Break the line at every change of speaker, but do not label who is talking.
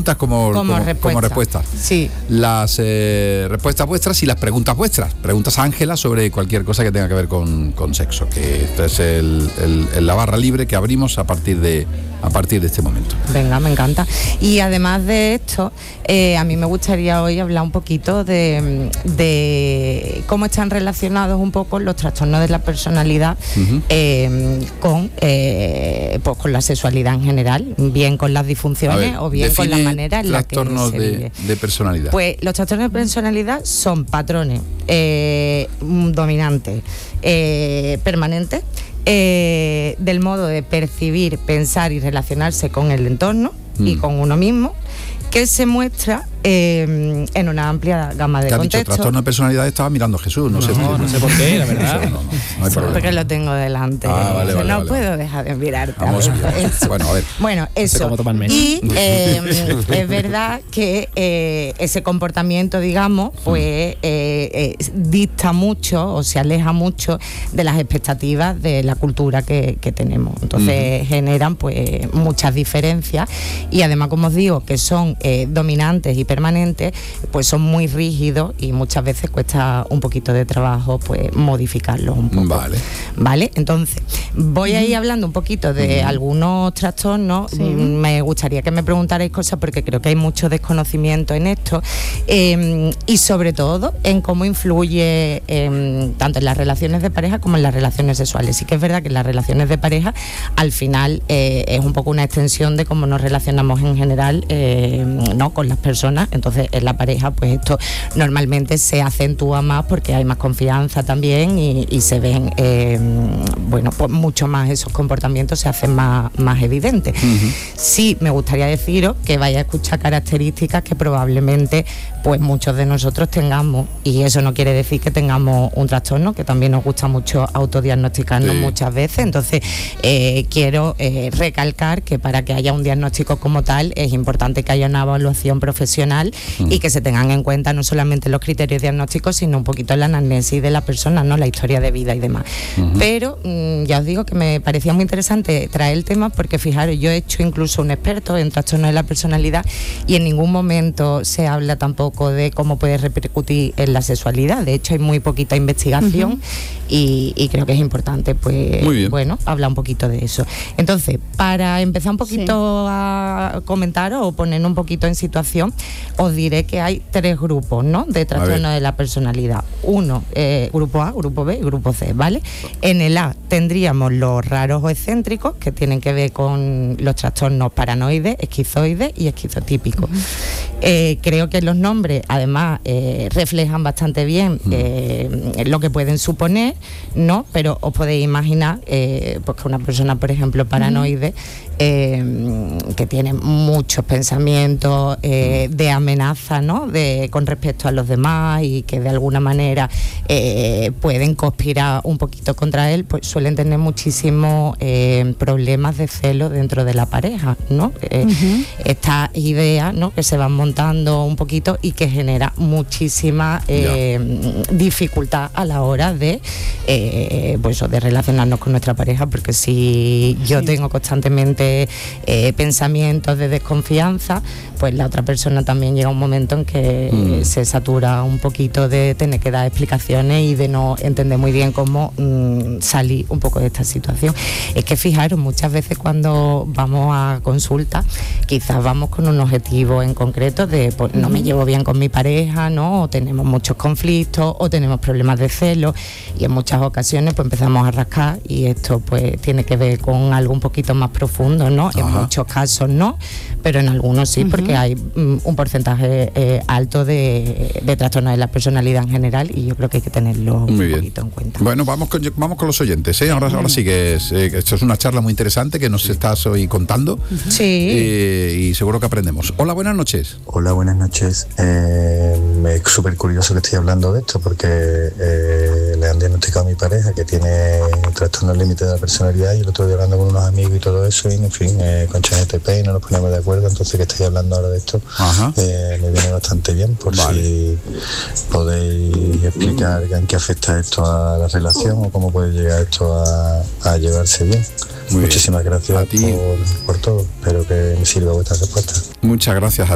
preguntas como respuestas.
Sí.
Las respuestas vuestras y las preguntas vuestras. Preguntas a Ángela sobre cualquier cosa que tenga que ver con sexo, que esta es la barra libre que abrimos a partir de este momento.
Venga, me encanta. Y además de esto, a mí me gustaría hoy hablar un poquito de cómo están relacionados un poco los trastornos de la personalidad con la sexualidad en general, bien con las disfunciones o bien con la manera en la que
trastornos de personalidad.
Pues los trastornos de personalidad son patrones dominantes, permanentes, del modo de percibir, pensar y relacionarse con el entorno y con uno mismo, que se muestra en una amplia gama de contextos.
Dicho trastorno de personalidad, estaba mirando a Jesús, no sé
por qué, la verdad.
No hay problema.
Porque lo tengo delante.
Vale,
no puedo dejar de mirarte.
Vamos bien. Bueno, a ver.
Bueno, eso. Y es verdad que ese comportamiento, digamos, pues dista mucho o se aleja mucho de las expectativas de la cultura que tenemos. Entonces generan pues muchas diferencias y además, como os digo, que son dominantes y permanentes, pues son muy rígidos y muchas veces cuesta un poquito de trabajo pues modificarlos un poco. Vale, entonces voy a ir hablando un poquito de algunos trastornos. Me gustaría que me preguntarais cosas porque creo que hay mucho desconocimiento en esto y sobre todo en cómo influye tanto en las relaciones de pareja como en las relaciones sexuales. Sí que es verdad que en las relaciones de pareja al final es un poco una extensión de cómo nos relacionamos en general no con las personas. Entonces en la pareja pues esto normalmente se acentúa más porque hay más confianza también y se ven pues mucho más esos comportamientos se hacen más evidentes. Sí, me gustaría deciros que vaya a escuchar características que probablemente pues muchos de nosotros tengamos, y eso no quiere decir que tengamos un trastorno, que también nos gusta mucho autodiagnosticarnos muchas veces. Entonces quiero recalcar que para que haya un diagnóstico como tal es importante que haya una evaluación profesional y que se tengan en cuenta no solamente los criterios diagnósticos, sino un poquito la anamnesis de la persona, ¿no? La historia de vida y demás. Pero ya os digo que me parecía muy interesante traer el tema porque fijaros, yo he hecho incluso un experto en trastornos de la personalidad y en ningún momento se habla tampoco de cómo puede repercutir en la sexualidad. De hecho hay muy poquita investigación y creo que es importante pues bueno, hablar un poquito de eso. Entonces, para empezar un poquito a comentar o poner un poquito en situación, os diré que hay 3 grupos, ¿no?, de trastornos de la personalidad. Uno, grupo A, grupo B y grupo C, ¿vale? En el A tendríamos los raros o excéntricos, que tienen que ver con los trastornos paranoides, esquizoides y esquizotípicos. Creo que los nombres además reflejan bastante bien lo que pueden suponer, ¿no? Pero os podéis imaginar pues que una persona, por ejemplo, paranoide, que tiene muchos pensamientos de amenaza, ¿no?, con respecto a los demás y que de alguna manera pueden conspirar un poquito contra él, pues suelen tener muchísimos problemas de celo dentro de la pareja, ¿no? Estas ideas, ¿no?, que se van montando un poquito y que genera muchísima dificultad a la hora de de relacionarnos con nuestra pareja, porque si yo tengo constantemente pensamientos de desconfianza, pues la otra persona también llega un momento en que se satura un poquito de tener que dar explicaciones y de no entender muy bien cómo salir un poco de esta situación. Es que fijaros, muchas veces cuando vamos a consulta, quizás vamos con un objetivo en concreto de pues, no me llevo bien con mi pareja, ¿no?, o tenemos muchos conflictos o tenemos problemas de celo, y en muchas ocasiones pues empezamos a rascar y esto pues tiene que ver con algo un poquito más profundo, ¿no? En muchos casos no, pero en algunos sí, porque hay un porcentaje alto de trastornos de la personalidad en general, y yo creo que hay que tenerlo un poquito en cuenta.
Bueno, vamos con los oyentes, ¿eh? Ahora sí que esto es una charla muy interesante que nos estás hoy contando. Y seguro que aprendemos. Hola, buenas noches.
Hola, buenas noches. Es súper curioso que estoy hablando de esto porque le han diagnosticado a mi pareja que tiene trastorno límite de la personalidad, y el otro día hablando con unos amigos y todo eso, y en fin, con ChatGPT y no nos ponemos de acuerdo. Entonces que estoy hablando ahora de esto me viene bastante bien, por si podéis explicar en qué afecta esto a la relación o cómo puede llegar esto a llevarse bien. Muchísimas gracias por todo. Espero que me sirva vuestra respuesta.
Muchas gracias a